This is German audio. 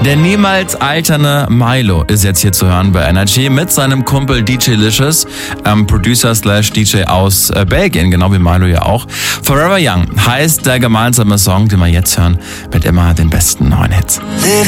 Der niemals alternde Milo ist jetzt hier zu hören bei Energy mit seinem Kumpel DJ Licious, Producer/DJ aus Belgien, genau wie Milo ja auch. Forever Young heißt der gemeinsame Song, den wir jetzt hören, mit immer den besten neuen Hits.